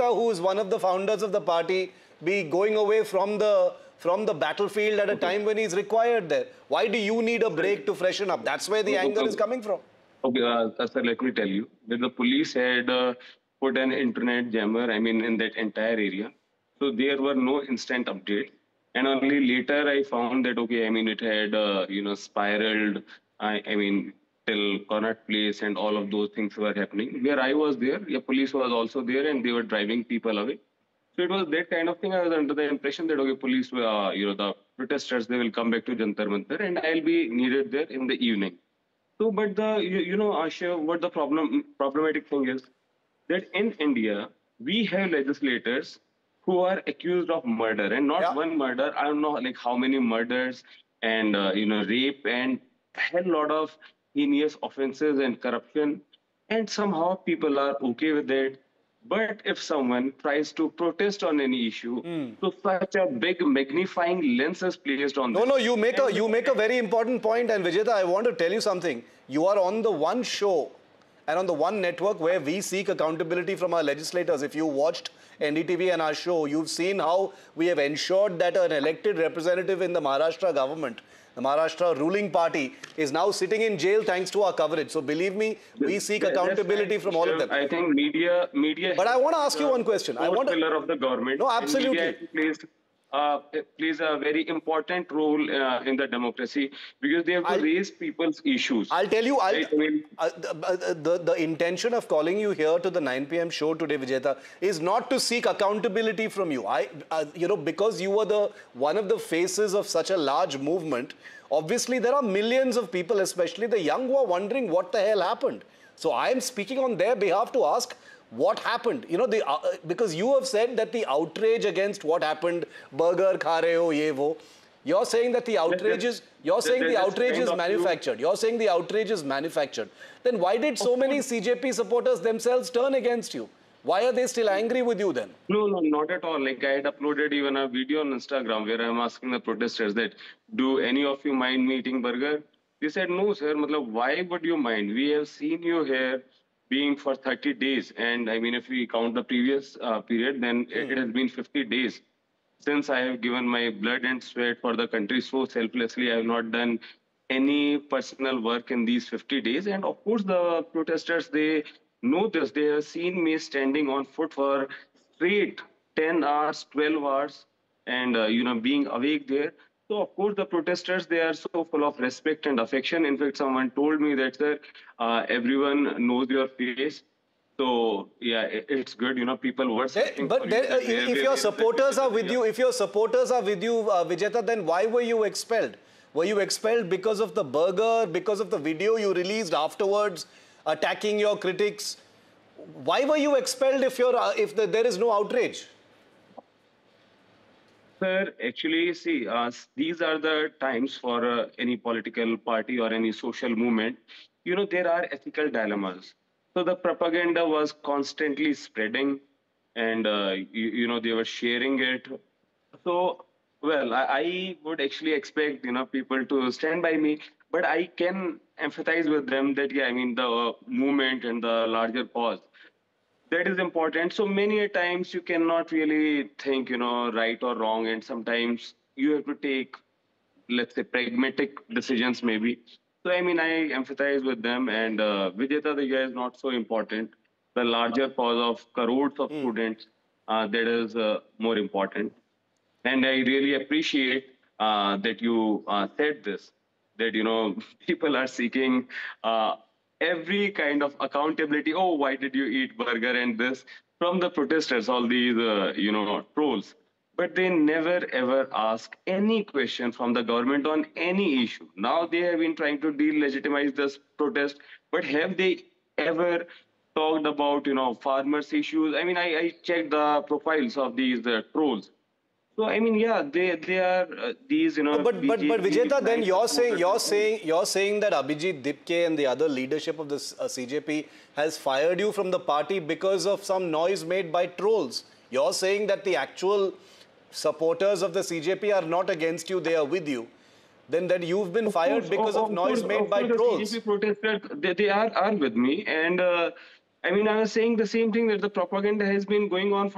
Vijeta, who is one of the founders of the party, be going away from the battlefield at a time when he's required there? Why do you need a break to freshen up? That's where the anger is coming from. Okay, sir, let me tell you that the police had put an internet jammer, I mean, in that entire area. So there were no instant updates. And only later I found that, okay, I mean, it had, spiraled, I mean, till Connaught Place and all of those things were happening. Where I was there, the police was also there and they were driving people away. So it was that kind of thing. I was under the impression that, okay, police, the protesters, they will come back to Jantar Mantar and I'll be needed there in the evening. So, but Asha, what the problematic thing is that in India, we have legislators who are accused of murder and not one murder. I don't know like how many murders and, rape and a hell lot of heinous offenses and corruption. And somehow people are okay with it. But if someone tries to protest on any issue, so such a big magnifying lens is placed on No, you make a very important point, and Vijeta, I want to tell you something. You are on the one show and on the one network where we seek accountability from our legislators. If you watched NDTV and our show, you've seen how we have ensured that an elected representative in the Maharashtra government, the Maharashtra ruling party, is now sitting in jail thanks to our coverage. So believe me, we seek accountability from all of them. I think media. But I want to ask you one question. I want pillar of the government. No, absolutely. Plays a very important role in the democracy because they have to raise people's issues. I'll tell you, the intention of calling you here to the 9 p.m. show today, Vijeta, is not to seek accountability from you. Because you were one of the faces of such a large movement, obviously there are millions of people, especially the young, who are wondering what the hell happened. So I am speaking on their behalf to ask, what happened? Because you have said that the outrage against what happened, burger, kha rahe ho, ye wo, you're saying that the outrage is, manufactured. You're saying the outrage is manufactured. Then why did so many CJP supporters themselves turn against you? Why are they still angry with you then? No, not at all. Like I had uploaded even a video on Instagram where I'm asking the protesters that, do any of you mind me eating burger? They said, no, sir. Why would you mind? We have seen you here being for 30 days. And I mean, if we count the previous period, then it has been 50 days since I have given my blood and sweat for the country so selflessly. I have not done any personal work in these 50 days. And of course, the protesters, they know this. They have seen me standing on foot for straight 10 hours, 12 hours, and, being awake there. So, of course, the protesters, they are so full of respect and affection. In fact, someone told me that, sir, everyone knows your face. So, yeah, it's good, people were saying. But if your supporters are with you, Vijeta, then why were you expelled? Were you expelled because of the burger, because of the video you released afterwards, attacking your critics? Why were you expelled if there is no outrage? Sir, actually, see, these are the times for any political party or any social movement. There are ethical dilemmas. So the propaganda was constantly spreading and, they were sharing it. So, well, I would actually expect, people to stand by me. But I can empathize with them that, yeah, I mean, the movement and the larger cause, that is important. So many a times you cannot really think, right or wrong. And sometimes you have to take, let's say, pragmatic decisions maybe. So, I mean, I empathize with them. And Vijeta, the guy is not so important. The larger cause of crores of students, that is more important. And I really appreciate that you said this, that, people are seeking every kind of accountability. Oh, why did you eat burger and this? From the protesters, all these, trolls. But they never, ever ask any question from the government on any issue. Now they have been trying to delegitimize this protest. But have they ever talked about, farmers' issues? I mean, I checked the profiles of these trolls. So I mean, yeah, they are these, But Vijeta, then you're saying that Abhijit Dipke and the other leadership of the CJP has fired you from the party because of some noise made by trolls. You're saying that the actual supporters of the CJP are not against you; they are with you. Then you've been fired because of noise made by trolls. The CJP protesters, they are with me, and I mean, I was saying the same thing, that the propaganda has been going on for